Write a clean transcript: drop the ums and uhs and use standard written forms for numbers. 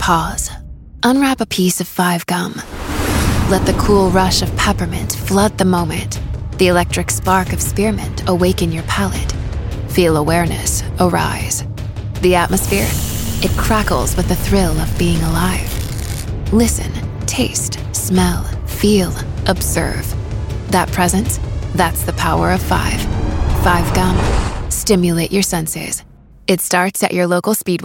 Pause. Unwrap a piece of 5 gum. Let the cool rush of peppermint flood the moment. The electric spark of spearmint awaken your palate. Feel awareness arise. The atmosphere, it crackles with the thrill of being alive. Listen, taste, smell, feel, observe. That presence, that's the power of 5. 5 gum. Stimulate your senses. It starts at your local Speedway.